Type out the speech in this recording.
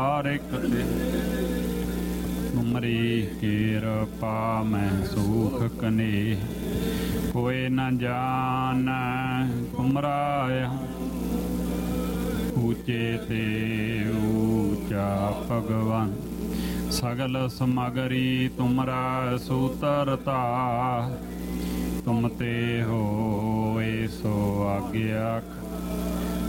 हर एक ते तुमरी कृपा मैं सुख कने कोई न जान तुमराया ऊंचे ते ऊंचा भगवान सगल समगरी तुमरा सूतरता तुम ते हो सो आज्ञा